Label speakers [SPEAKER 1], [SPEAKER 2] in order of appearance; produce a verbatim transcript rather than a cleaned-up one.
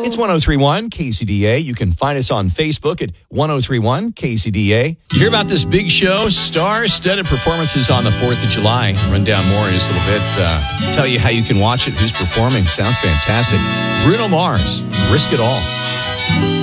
[SPEAKER 1] It's one oh three point one K C D A. You can find us on Facebook at one oh three point one K C D A. Hear about this big show, star-studded performances on the fourth of July. Run down more in just a little bit. Uh, tell you how you can watch it, who's performing. Sounds fantastic. Bruno Mars, Risk It All.